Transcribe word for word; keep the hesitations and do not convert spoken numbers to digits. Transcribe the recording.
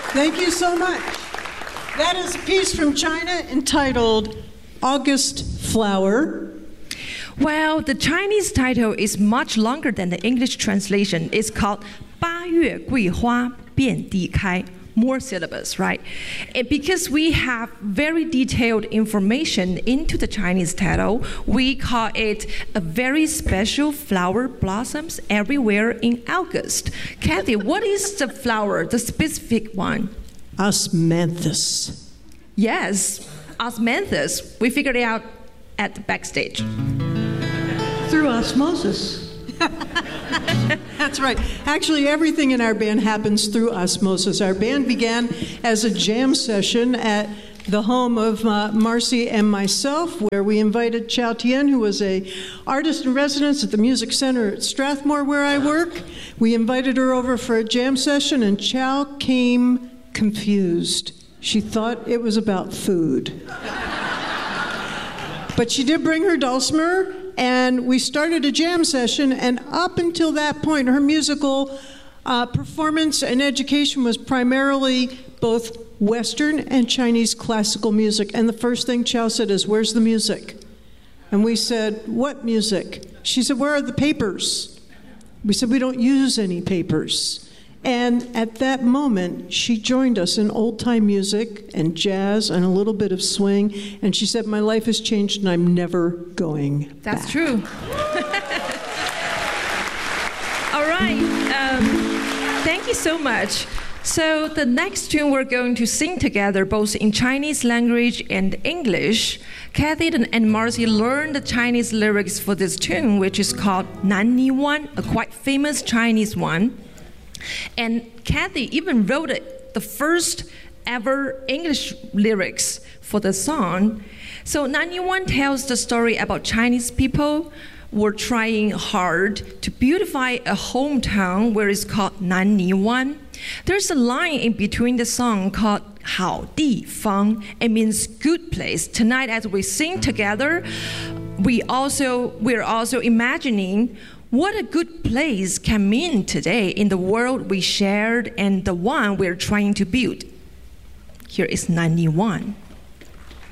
Thank you so much. That is a piece from China entitled August Flower. Well, the Chinese title is much longer than the English translation. It's called 八月桂花遍地开. More syllables, right? And because we have very detailed information into the Chinese title, we call it a very special flower blossoms everywhere in August. Kathy, what is the flower, the specific one? Osmanthus. Yes, osmanthus. We figured it out at the backstage. Through osmosis. That's right. Actually, everything in our band happens through osmosis. Our band began as a jam session at the home of uh, Marcy and myself, where we invited Chow Tien, who was a artist in residence at the Music Center at Strathmore, where I work. We invited her over for a jam session, and Chow came confused. She thought it was about food. But she did bring her dulcimer, and we started a jam session, and up until that point, her musical uh, performance and education was primarily both Western and Chinese classical music. And the first thing Chow said is, "Where's the music?" And we said, "What music?" She said, "Where are the papers?" We said, "We don't use any papers." And at that moment, she joined us in old-time music and jazz and a little bit of swing. And she said, "My life has changed and I'm never going That's back." true. All right. Um, thank you so much. So the next tune we're going to sing together, both in Chinese language and English. Kathy and Marcy learned the Chinese lyrics for this tune, which is called Nan Ni Wan, a quite famous Chinese one. And Kathy even wrote it, the first ever English lyrics for the song. So Nan Ni Wan tells the story about Chinese people who were trying hard to beautify a hometown where it's called Nan Ni Wan. There's a line in between the song called 好地方. It means good place. Tonight as we sing together, we also, we're also imagining what a good place can mean today in the world we shared and the one we're trying to build. Here is Nan Ni Wan.